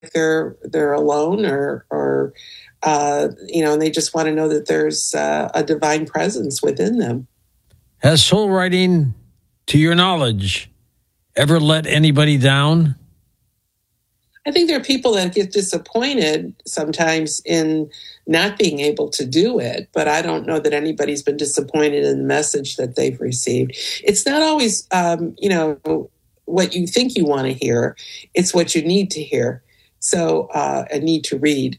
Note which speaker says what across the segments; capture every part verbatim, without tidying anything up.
Speaker 1: they're they're alone or or uh, you know, and they just want to know that there's uh, a divine presence within them.
Speaker 2: Has soul writing, to your knowledge, ever let anybody down?
Speaker 1: I think there are people that get disappointed sometimes in not being able to do it, but I don't know that anybody's been disappointed in the message that they've received. It's not always, um, you know, what you think you want to hear. It's what you need to hear. So, uh, and need to read.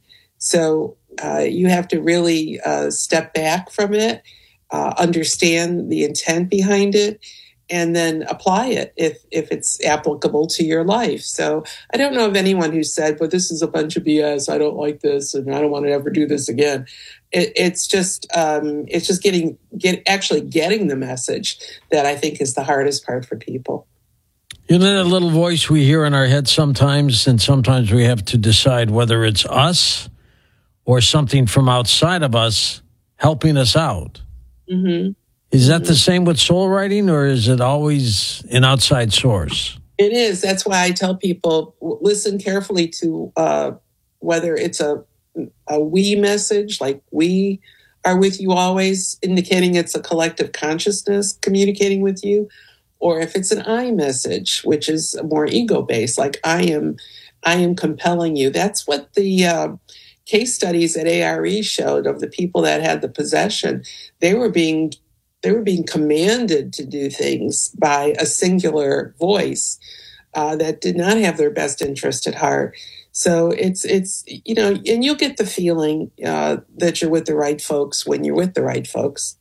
Speaker 1: So uh, you have to really uh, step back from it, uh, understand the intent behind it, and then apply it if if it's applicable to your life. So I don't know of anyone who said, well, this is a bunch of B S. I don't like this, and I don't want to ever do this again. It, it's just um, it's just getting get actually getting the message that I think is the hardest part for people.
Speaker 2: You know that little voice we hear in our head sometimes, and sometimes we have to decide whether it's us or something from outside of us helping us out.
Speaker 1: Mm-hmm.
Speaker 2: Is that the same with soul writing, or is it always an outside source?
Speaker 1: It is. That's why I tell people, listen carefully to uh, whether it's a, a we message, like we are with you always, indicating it's a collective consciousness communicating with you, or if it's an I message, which is more ego-based, like I am, I am compelling you. That's what the uh, case studies at A R E showed of the people that had the possession. They were being They were being commanded to do things by a singular voice uh, that did not have their best interest at heart. So it's, it's you know, and you'll get the feeling uh, that you're with the right folks when you're with the right folks.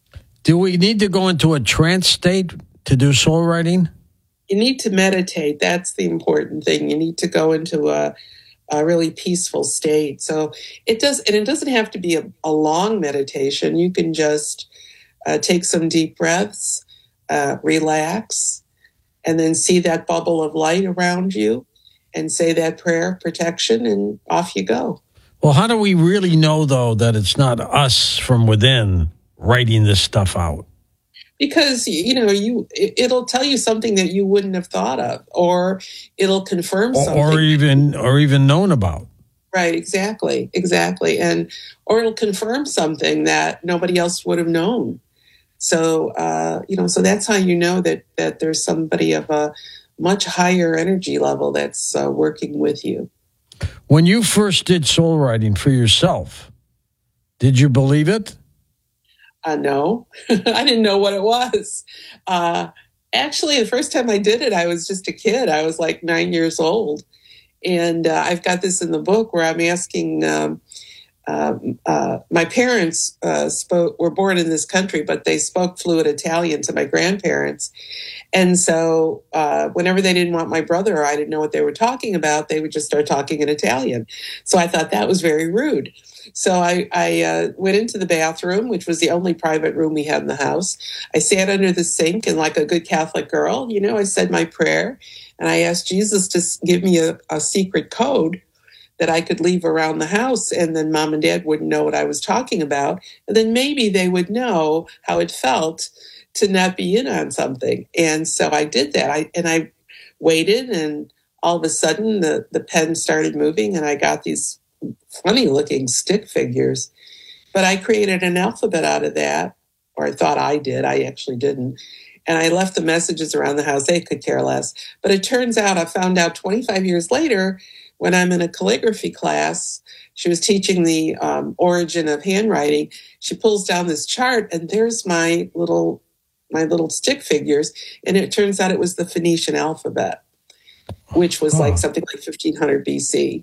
Speaker 2: Do we need to go into a trance state to do soul writing?
Speaker 1: You need to meditate. That's the important thing. You need to go into a, a really peaceful state. So it does, and it doesn't have to be a, a long meditation. You can just Uh, take some deep breaths, uh, relax, and then see that bubble of light around you and say that prayer of protection, and off you go.
Speaker 2: Well, how do we really know, though, that it's not us from within writing this stuff out?
Speaker 1: Because, you know, you it'll tell you something that you wouldn't have thought of, or it'll confirm
Speaker 2: or,
Speaker 1: something.
Speaker 2: Or even, or even known about.
Speaker 1: Right, exactly, exactly. And or it'll confirm something that nobody else would have known. So, uh, you know, so that's how you know that, that there's somebody of a much higher energy level that's uh, working with you.
Speaker 2: When you first did soul writing for yourself, did you believe it?
Speaker 1: Uh, no, I didn't know what it was. Uh, actually, the first time I did it, I was just a kid. I was like nine years old. And uh, I've got this in the book where I'm asking... Um, Um, uh, my parents uh, spoke, were born in this country, but they spoke fluent Italian to my grandparents. And so uh, whenever they didn't want my brother, or I didn't know what they were talking about, they would just start talking in Italian. So I thought that was very rude. So I, I uh, went into the bathroom, which was the only private room we had in the house. I sat under the sink, and like a good Catholic girl, you know, I said my prayer, and I asked Jesus to give me a, a secret code that I could leave around the house, and then mom and dad wouldn't know what I was talking about. And then maybe they would know how it felt to not be in on something. And so I did that. I and I waited, and all of a sudden the, the pen started moving, and I got these funny looking stick figures. But I created an alphabet out of that, or I thought I did. I actually didn't. And I left the messages around the house. They could care less. But it turns out, I found out twenty-five years later, when I'm in a calligraphy class, she was teaching the um, origin of handwriting. She pulls down this chart, and there's my little my little stick figures. And it turns out it was the Phoenician alphabet, which was like something like fifteen hundred B C.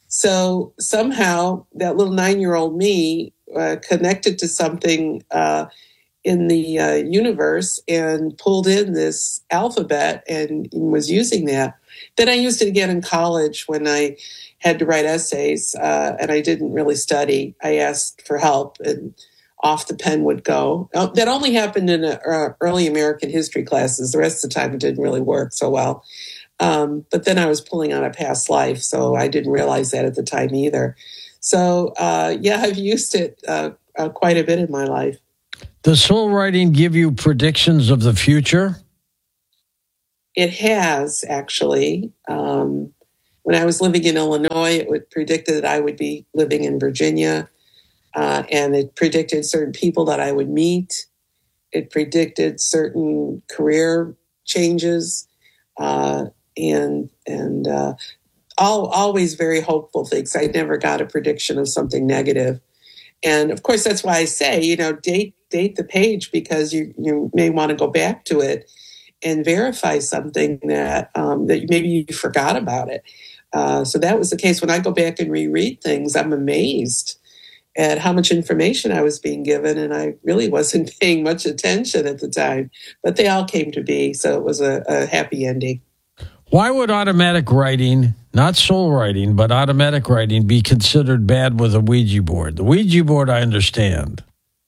Speaker 1: So somehow that little nine-year-old me uh, connected to something uh, in the uh, universe and pulled in this alphabet and was using that. Then I used it again in college when I had to write essays uh, and I didn't really study. I asked for help, and off the pen would go. That only happened in a, uh, early American history classes. The rest of the time it didn't really work so well. Um, but then I was pulling on a past life, so I didn't realize that at the time either. So, uh, yeah, I've used it uh, uh, quite a bit in my life.
Speaker 2: Does soul writing give you predictions of the future?
Speaker 1: It has, actually. Um, when I was living in Illinois, it would predicted that I would be living in Virginia, uh, and it predicted certain people that I would meet. It predicted certain career changes, uh, and and uh, all, always very hopeful things. I never got a prediction of something negative. And of course, that's why I say, you know, date date the page, because you, you may want to go back to it and verify something that um, that maybe you forgot about it. Uh, so that was the case. When I go back and reread things, I'm amazed at how much information I was being given, and I really wasn't paying much attention at the time. But they all came to be, so it was a, a happy ending.
Speaker 2: Why would automatic writing, not soul writing, but automatic writing, be considered bad with a Ouija board? The Ouija board, I understand.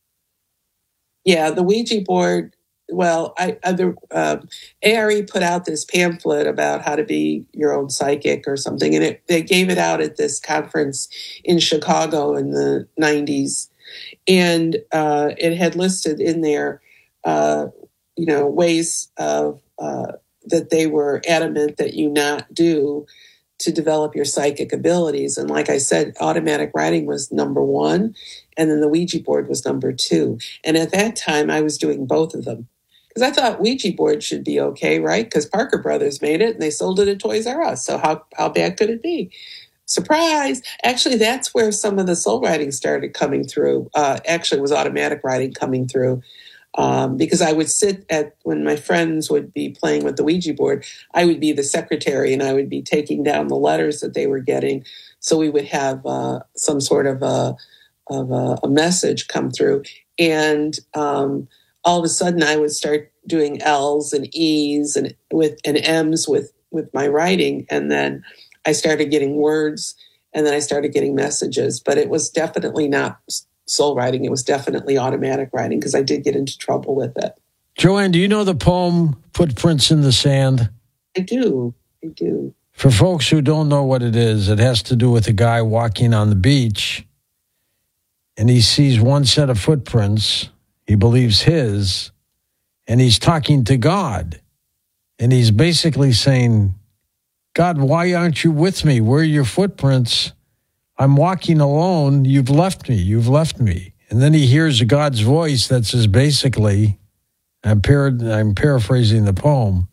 Speaker 1: Yeah, the Ouija board. Well, I, I the uh, A R E put out this pamphlet about how to be your own psychic or something, and it, they gave it out at this conference in Chicago in the nineties, and uh, it had listed in there, uh, you know, ways of uh, that they were adamant that you not do to develop your psychic abilities. And like I said, automatic writing was number one, and then the Ouija board was number two. And at that time, I was doing both of them. Because I thought Ouija board should be okay, right? Because Parker Brothers made it, and they sold it at Toys R Us. So how, how bad could it be? Surprise! Actually, that's where some of the soul writing started coming through. Uh, actually, it was automatic writing coming through. Um, because I would sit at, when my friends would be playing with the Ouija board, I would be the secretary, and I would be taking down the letters that they were getting. So we would have uh, some sort of a, of a, a message come through. And um, all of a sudden I would start doing L's and E's and with and M's with, with my writing. And then I started getting words, and then I started getting messages. But it was definitely not soul writing. It was definitely automatic writing, because I did get into trouble with it.
Speaker 2: Joanne, do you know the poem Footprints in the Sand?
Speaker 1: I do. I do.
Speaker 2: For folks who don't know what it is, it has to do with a guy walking on the beach, and he sees one set of footprints. He believes his, and he's talking to God. And he's basically saying, God, why aren't you with me? Where are your footprints? I'm walking alone. You've left me. You've left me. And then he hears God's voice that says, basically, I'm, par- I'm paraphrasing the poem,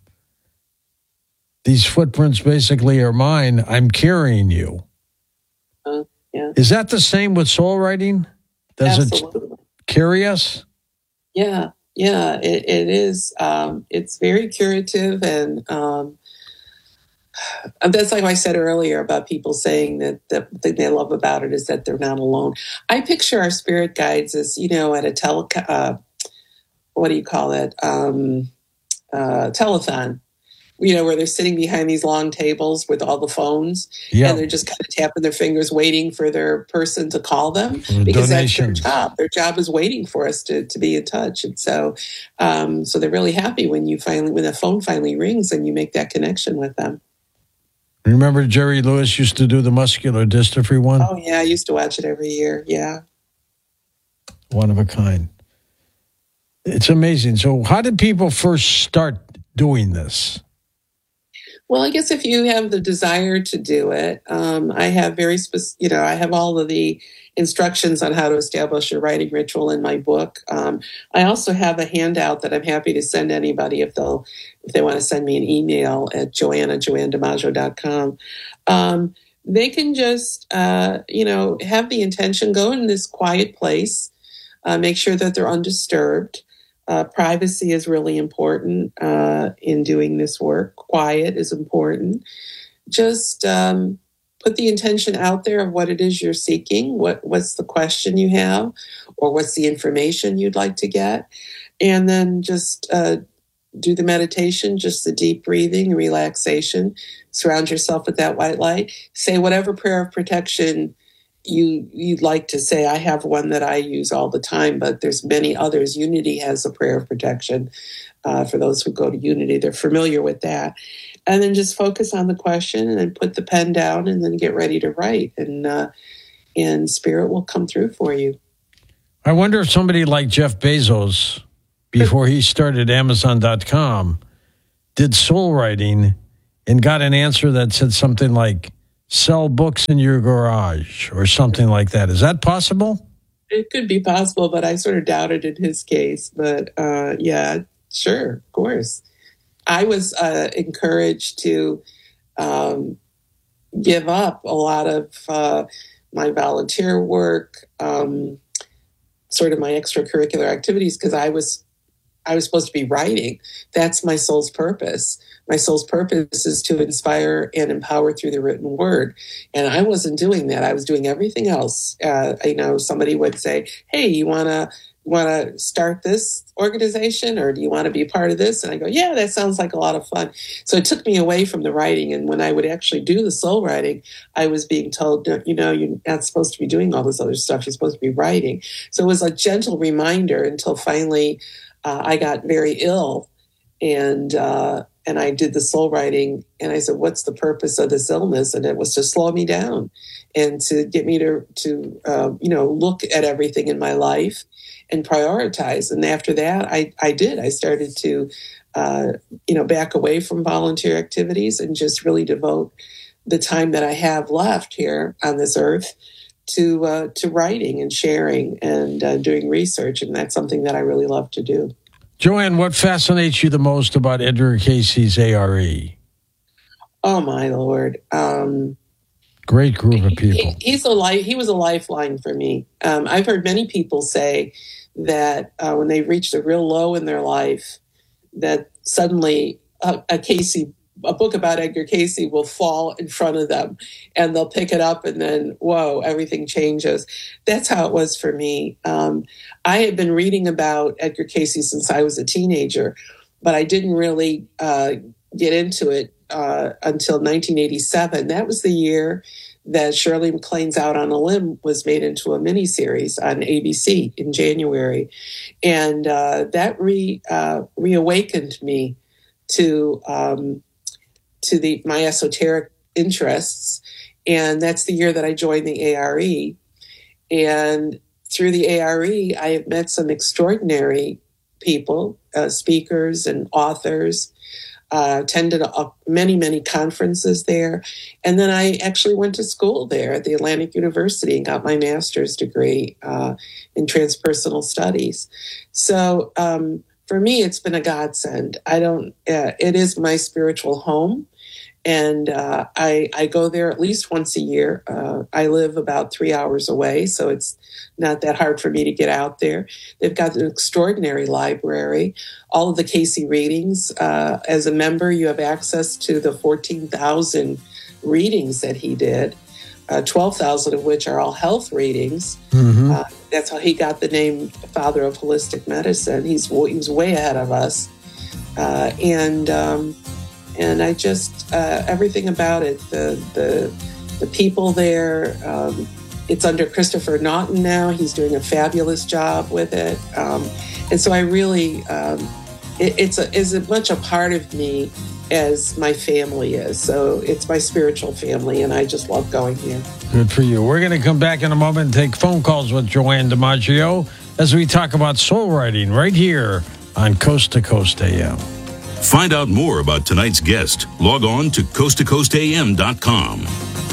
Speaker 2: these footprints basically are mine. I'm carrying you.
Speaker 1: Uh, yeah.
Speaker 2: Is that the same with soul writing? Does
Speaker 1: Absolutely.
Speaker 2: it carry us?
Speaker 1: Yeah, yeah, it, it is. Um, it's very curative, and um, that's like I said earlier about people saying that the thing they love about it is that they're not alone. I picture our spirit guides as, you know, at a tele, uh, what do you call it, um, uh, telethon, you know, where they're sitting behind these long tables with all the phones,
Speaker 2: yeah.
Speaker 1: and they're just kind of tapping their fingers, waiting for their person to call them,
Speaker 2: For
Speaker 1: because
Speaker 2: donations.
Speaker 1: That's their job. Their job is waiting for us to, to be in touch. And so, um, so they're really happy when you finally, when the phone finally rings and you make that connection with them.
Speaker 2: Remember Jerry Lewis used to do the muscular dystrophy one?
Speaker 1: Oh yeah, I used to watch it every year. Yeah.
Speaker 2: One of a kind. It's amazing. So how did people first start doing this?
Speaker 1: Well, I guess if you have the desire to do it, um, I have very specific, you know, I have all of the instructions on how to establish your writing ritual in my book. Um, I also have a handout that I'm happy to send anybody if they'll, if they want to send me an email at joanna, joanne dimaggio dot com. Um, they can just, uh, you know, have the intention, go in this quiet place, uh, make sure that they're undisturbed. Uh, privacy is really important uh, in doing this work. Quiet is important. Just um, put the intention out there of what it is you're seeking, what, what's the question you have, or what's the information you'd like to get. And then just uh, do the meditation, just the deep breathing, relaxation. Surround yourself with that white light. Say whatever prayer of protection you you'd like to say. I have one that I use all the time, but there's many others. Unity has a prayer of protection. Uh, for those who go to Unity, they're familiar with that. And then just focus on the question, and then put the pen down, and then get ready to write. And uh, and spirit will come through for you.
Speaker 2: I wonder if somebody like Jeff Bezos, before he started Amazon dot com, did soul writing and got an answer that said something like, sell books in your garage or something like that. Is that possible?
Speaker 1: It could be possible, but I sort of doubted in his case. But uh, yeah, sure, of course. I was uh, encouraged to um, give up a lot of uh, my volunteer work, um, sort of my extracurricular activities, because I was I was supposed to be writing. That's my soul's purpose. My soul's purpose is to inspire and empower through the written word. And I wasn't doing that. I was doing everything else. Uh, you know, somebody would say, hey, you want to want to start this organization, or do you want to be part of this? And I go, yeah, that sounds like a lot of fun. So it took me away from the writing. And when I would actually do the soul writing, I was being told, you know, you're not supposed to be doing all this other stuff. You're supposed to be writing. So it was a gentle reminder until finally uh, I got very ill. And uh, and I did the soul writing, and I said, what's the purpose of this illness? And it was to slow me down and to get me to, to uh, you know, look at everything in my life and prioritize. And after that, I, I did. I started to, uh, you know, back away from volunteer activities and just really devote the time that I have left here on this earth to uh, to writing and sharing and uh, doing research. And that's something that I really love to do.
Speaker 2: Joanne, what fascinates you the most about Edgar Cayce's A R E?
Speaker 1: Oh, my Lord. Um,
Speaker 2: Great group of people.
Speaker 1: He, he's a li- he was a lifeline for me. Um, I've heard many people say that uh, when they reached a real low in their life, that suddenly a, a Cayce, a book about Edgar Cayce will fall in front of them, and they'll pick it up, and then, whoa, everything changes. That's how it was for me. Um, I had been reading about Edgar Cayce since I was a teenager, but I didn't really uh, get into it uh, until nineteen eighty-seven. That was the year that Shirley MacLaine's Out on a Limb was made into a miniseries on A B C in January. And uh, that re, uh, reawakened me to um, to the my esoteric interests. And that's the year that I joined the A R E. And through the A R E, I have met some extraordinary people, uh, speakers and authors, uh, attended a, many, many conferences there. And then I actually went to school there at the Atlantic University and got my master's degree uh, in transpersonal studies. So um, for me, it's been a godsend. I don't, uh, it is my spiritual home. And uh, I, I go there at least once a year. Uh, I live about three hours away, so it's not that hard for me to get out there. They've got an extraordinary library, all of the Cayce readings. Uh, as a member, you have access to the fourteen thousand readings that he did, uh, twelve thousand of which are all health readings. Mm-hmm. Uh, that's how he got the name Father of Holistic Medicine. He's, he was way ahead of us. Uh, and... Um, And I just, uh, everything about it, the the, the people there, um, it's under Christopher Naughton now. He's doing a fabulous job with it. Um, and so I really, um, it, it's a, as much a part of me as my family is. So it's my spiritual family, and I just love going here.
Speaker 2: Good for you. We're going to come back in a moment and take phone calls with Joanne DiMaggio as we talk about soul writing right here on Coast to Coast A M.
Speaker 3: Find out more about tonight's guest. Log on to coast to coast a m dot com.